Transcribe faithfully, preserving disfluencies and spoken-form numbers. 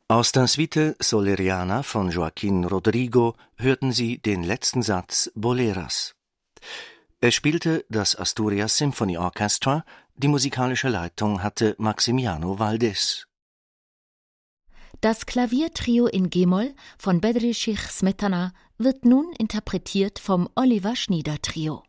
Aus der Suite Soleriana von Joaquín Rodrigo hörten Sie den letzten Satz Boleras. Es spielte das Asturias Symphony Orchestra, die musikalische Leitung hatte Maximiano Valdés. Das Klaviertrio in G-Moll von Bedřich Smetana wird nun interpretiert vom Oliver Schnieder Trio.